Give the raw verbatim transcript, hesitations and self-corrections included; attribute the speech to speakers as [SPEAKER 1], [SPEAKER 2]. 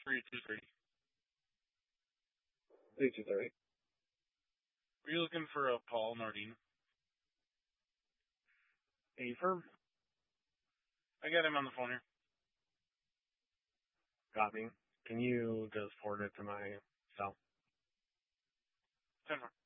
[SPEAKER 1] three two thirty.
[SPEAKER 2] three two thirty.
[SPEAKER 1] Were you looking for a Paul Nordine?
[SPEAKER 2] A firm?
[SPEAKER 1] I got him on the phone here.
[SPEAKER 2] Got me. Can you just forward it to my cell?
[SPEAKER 1] ten four.